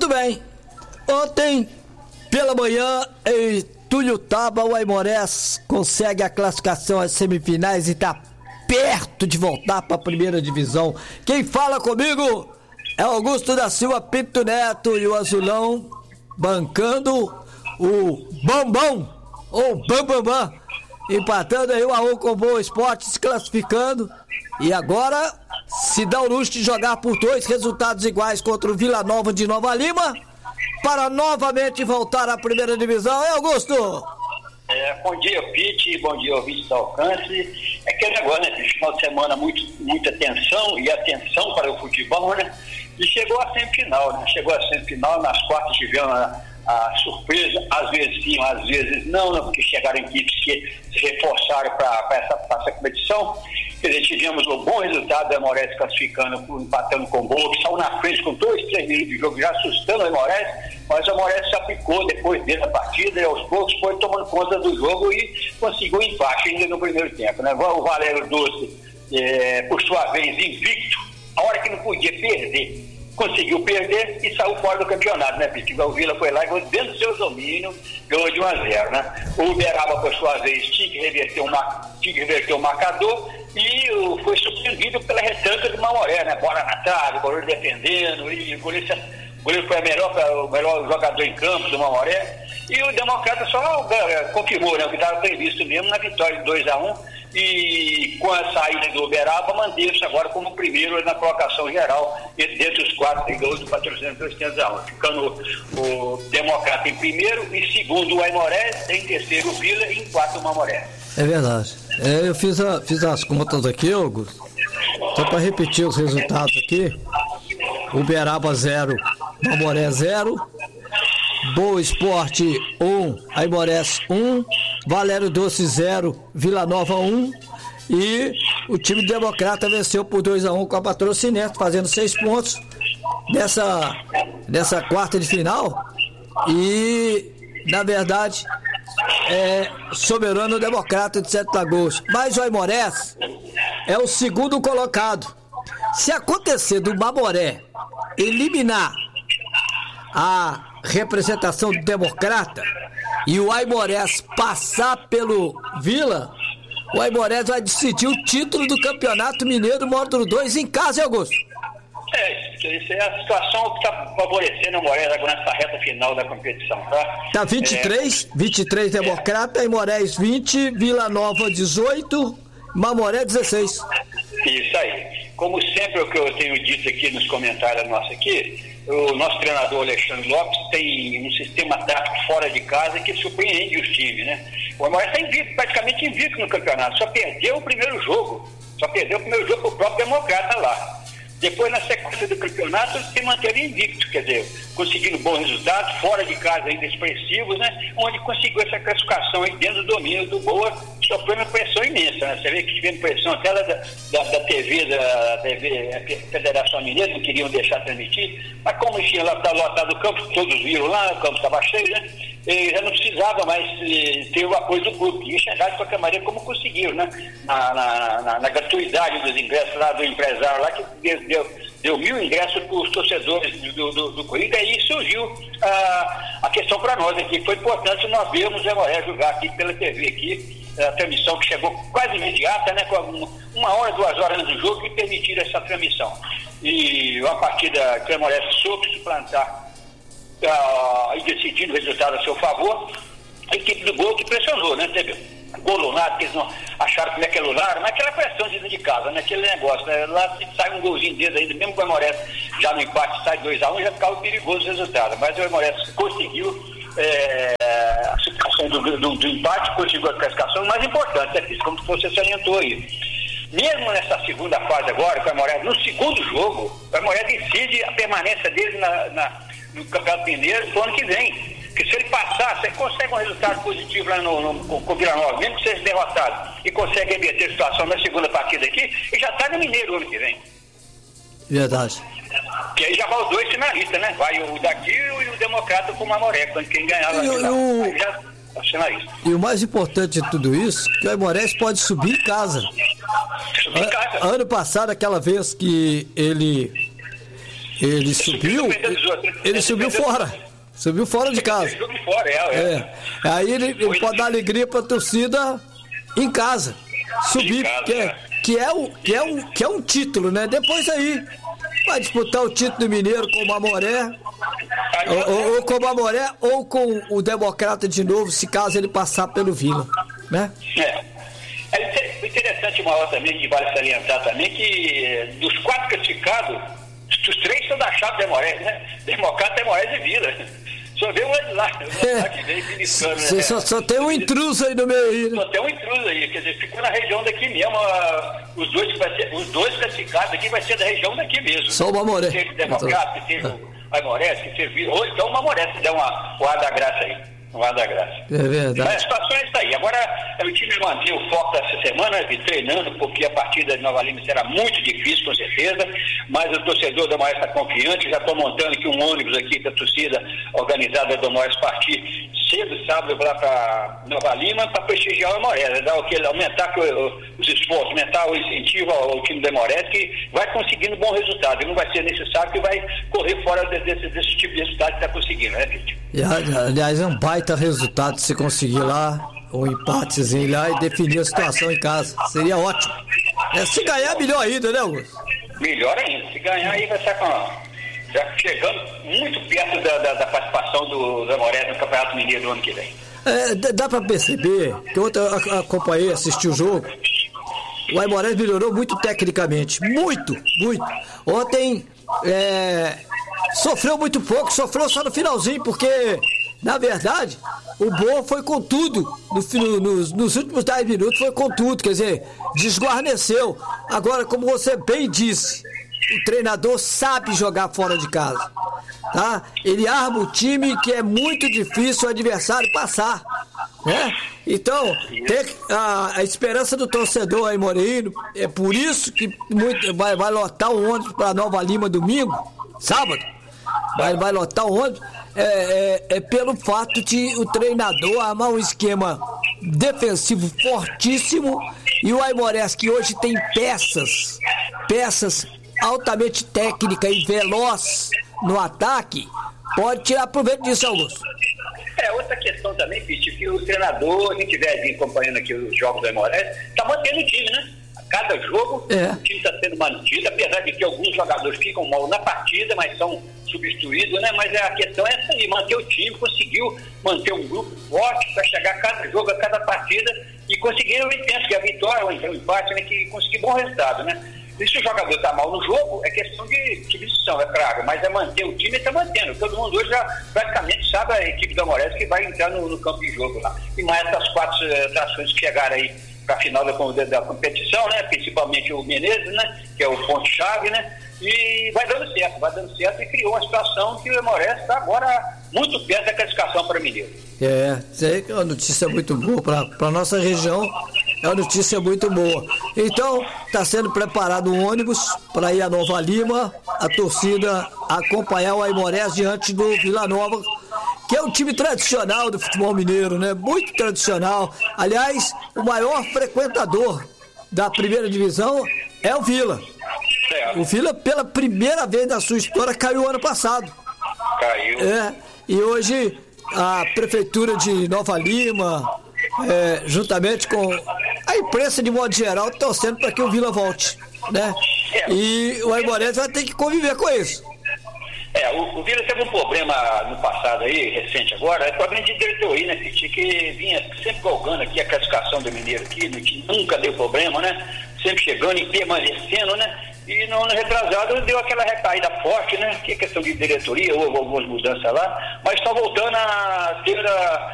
Muito bem. Ontem, pela manhã, em Tuiutaba, o Aimorés consegue a classificação às semifinais e está perto de voltar para a primeira divisão. Quem fala comigo é Augusto da Silva Pinto Neto e o Azulão bancando o Bombom, ou Bambambam, empatando aí 1-1 com o Boa Esporte, se classificando. E agora se dá o luxo de jogar por 2 resultados iguais contra o Vila Nova de Nova Lima, para novamente voltar à primeira divisão. É, Augusto? Bom dia, Pete, bom dia, ouvinte do Alcance. É aquele negócio, né? Final de semana, muita tensão e atenção para o futebol, né? E chegou a semifinal, né? Chegou a semifinal, nas quartas tivemos a surpresa, às vezes sim, às vezes não, né? Porque chegaram equipes que se reforçaram para essa competição. Quer dizer, tivemos um bom resultado do Aimorés classificando, empatando com o Boa, que saiu na frente com 2-3 minutos de jogo, já assustando o Aimorés, mas o Aimorés se aplicou depois da partida e aos poucos foi tomando conta do jogo e conseguiu empate ainda no primeiro tempo, né? O Valério Doce, por sua vez, invicto, a hora que não podia perder, conseguiu perder e saiu fora do campeonato, né, Pete? O Vila foi lá e ganhou dentro do seu domínio, ganhou de 1-0, né? O Uberaba, por sua vez, tinha que reverter o marcador e foi surpreendido pela retranca do Mamoré, né? Bola na trave, o goleiro defendendo, e o goleiro foi o melhor jogador em campo do Mamoré. E o Democrata só confirmou, né, o que estava previsto mesmo na vitória de 2-1. E com a saída do Uberaba, manteve-se agora como primeiro na colocação geral, dentre os 4 gols do patrocínio pelos 500 ficando o Democrata em primeiro, e segundo o Aimorés, em terceiro o Vila e em quarto o Mamoré. É verdade. Eu fiz as contas aqui, Augusto, só para repetir os resultados aqui. Uberaba 0, Mamoré 0, Boa Esporte 1, Aimorés 1, Valério Doce 0, Vila Nova 1, e o time Democrata venceu por 2-1 com a Patrocinense, fazendo 6 pontos nessa quarta de final. E na verdade soberano Democrata de Sete Lagoas. Mas o Aimorés é o segundo colocado. Se acontecer do Mamoré eliminar a representação do Democrata e o Aimorés passar pelo Vila, o Aimorés vai decidir o título do Campeonato Mineiro Módulo 2 em casa, Augusto. Isso é a situação que está favorecendo o Aimorés agora nessa reta final da competição, tá? Tá 23 Democrata, Aimorés 20, Vila Nova 18, Mamoré 16. Isso aí. Como sempre, o que eu tenho dito aqui nos comentários nossos aqui, o nosso treinador Alexandre Lopes tem um sistema tático fora de casa que surpreende os times, né? O Aimorés está invicto, praticamente invicto no campeonato, só perdeu o primeiro jogo para o próprio Democrata lá. Depois, na sequência do campeonato, se manteve invicto, quer dizer, conseguindo bons resultados, fora de casa ainda expressivos, né? Onde conseguiu essa classificação aí dentro do domínio do Boa, sofrendo uma pressão imensa, né? Você vê que tivemos pressão até da TV Federação Mineira, não queriam deixar transmitir, mas como tinha lá, estava lotado o campo, todos viram lá, o campo estava cheio, né? E já não precisava mais ter o apoio do clube, e chegar de qualquer maneira como conseguiram, né? Na gratuidade dos ingressos lá do empresário lá, que deu 1.000 ingressos para os torcedores do Corinthians, e aí surgiu a questão para nós aqui. Foi importante nós vermos o Aimorés jogar aqui pela TV aqui, a transmissão que chegou quase imediata, né, com 1 hora, 2 horas antes do jogo, que permitiram essa transmissão. E uma partida que o Aimorés soube suplantar e decidindo o resultado a seu favor. A equipe do Gol que pressionou, né? Teve gol lunado, que eles não acharam como é que é lunar, mas aquela pressão de dentro de casa, né? Aquele negócio, né? Lá se sai um golzinho deles ainda, mesmo com o Aimorés já no empate, sai 2-1, já ficava perigoso o resultado. Mas o Aimorés conseguiu a situação do empate, conseguiu a classificação, o mais importante, né? Como você salientou aí. Mesmo nessa segunda fase agora, com o Aimorés, no segundo jogo, o Aimorés decide a permanência dele no Campeonato Mineiro do ano que vem. Porque se ele passar, você consegue um resultado positivo lá com o Vila Nova, mesmo que seja derrotado, e consegue reverter a situação na segunda partida aqui, e já está no Mineiro o ano que vem. Verdade. Que aí já vai os 2 finalistas, né? Vai o daqui e o Democrata com o Mamoré, quando quem ganhar lá. Aí já é finalista. E o mais importante de tudo isso, que o Aimorés pode subir em casa. Ano passado, aquela vez que ele Ele subiu fora. Subiu fora de casa. Aí ele pode dar alegria pra torcida em casa. Subir, que é um título, né? Depois aí vai disputar o título do Mineiro com o Mamoré. Ou com o Mamoré ou com o Democrata de novo, se caso ele passar pelo Vila, né? É interessante uma hora também, que vale salientar também, que dos 4 classificados, os 3 são da chave Demoré, né? Democrata, Demoré e Vila. Só vê um lá que vem beliscando, né? Só tem um intruso aí no meio aí, né? Só tem um intruso aí, quer dizer, ficou na região daqui mesmo. Os dois classificados aqui vai ser da região daqui mesmo. Só o Mamoré. Que seja o Democrata, que seja o Mamoré, que seja o Vila, ou então o Mamoré, se der o ar da graça aí. O ar da graça. É verdade. Mas a situação é isso aí. Agora, o time manteve o foco dessa semana, treinando, porque a partida de Nova Lima será muito difícil, com certeza, mas o torcedor do Moraes está confiante. Já estou montando aqui um ônibus aqui para a torcida organizada do Moraes partir cedo, sábado, lá para Nova Lima, para prestigiar o Moraes, aumentar os esforços, aumentar o incentivo ao time do Moraes, que vai conseguindo bom resultado. E não vai ser necessário que vai correr fora desse tipo de resultado que está conseguindo, né, Cristian? Aliás, é um baita resultado se conseguir lá um empatezinho lá e definir a situação em casa. Seria ótimo. Se ganhar, melhor ainda, né, Augusto? Melhor ainda. Se ganhar, aí vai estar já chegando muito perto da participação do Amoré no Campeonato Mineiro do ano que vem. Dá pra perceber que ontem eu acompanhei, assisti o jogo. O Aimorés melhorou muito tecnicamente. Muito. Ontem sofreu muito pouco, sofreu só no finalzinho, porque, na verdade, o bom foi com tudo. Nos últimos 10 minutos foi com tudo, quer dizer, desguarneceu. Agora, como você bem disse, o treinador sabe jogar fora de casa, tá? Ele arma o time que é muito difícil o adversário passar, né? Então, a esperança do torcedor aí, Moreiro, é por isso que vai lotar o ônibus para Nova Lima domingo, sábado, vai lotar o ônibus, pelo fato de o treinador armar um esquema defensivo fortíssimo, e o Aimorés, que hoje tem peças altamente técnica e veloz no ataque, pode tirar proveito disso, Augusto. Outra questão também, Pete, que o treinador, a gente vem acompanhando aqui os jogos do Aimorés, está mantendo o time, né? A cada jogo, o time está sendo mantido, apesar de que alguns jogadores ficam mal na partida, mas são substituídos, né? Mas a questão é essa aí, manter o time, conseguiu manter um grupo forte para chegar a cada jogo, a cada partida, e conseguiram, eu penso que a vitória ou então o empate, né? Que conseguir bom resultado, né? E se o jogador está mal no jogo, é questão de substituição, é claro, mas é manter o time e está mantendo. Todo mundo hoje já praticamente sabe a equipe do Aimorés que vai entrar no campo de jogo lá. E mais essas 4 atrações que chegaram aí para a final da competição, né? Principalmente o Menezes, né? Que é o ponto-chave, né? E vai dando certo e criou uma situação que o Aimorés está agora muito perto da classificação para Mineiro. Isso aí é uma notícia muito boa para nossa região, é uma notícia muito boa. Então, está sendo preparado um ônibus para ir a Nova Lima, a torcida acompanhar o Aimorés diante do Vila Nova, que é um time tradicional do futebol mineiro, né? Muito tradicional. Aliás, o maior frequentador da primeira divisão é o Vila. O Vila, pela primeira vez na sua história, caiu ano passado. Caiu. E hoje a prefeitura de Nova Lima, juntamente com a imprensa de modo geral, torcendo para que o Vila volte, né? E o Aimorés vai ter que conviver com isso. O Vila teve um problema no passado aí, recente agora, problema de diretoria, né, que vinha sempre galgando aqui a classificação do Mineiro aqui, nunca deu problema, né? Sempre chegando e permanecendo, né? E no retrasado deu aquela recaída forte, né? Que é questão de diretoria, houve algumas mudanças lá, mas está voltando a ter